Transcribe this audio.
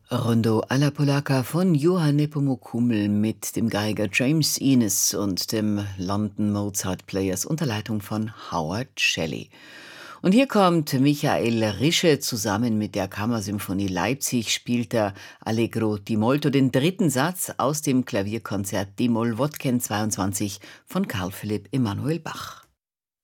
Rondo alla Polacca von Johann Nepomuk-Hummel mit dem Geiger James Innes und dem London Mozart Players unter Leitung von Howard Shelley. Und hier kommt Michael Rische zusammen mit der Kammersymphonie Leipzig, spielt er Allegro di molto, den dritten Satz aus dem Klavierkonzert D-Moll Wodken 22 von Carl Philipp Emanuel Bach.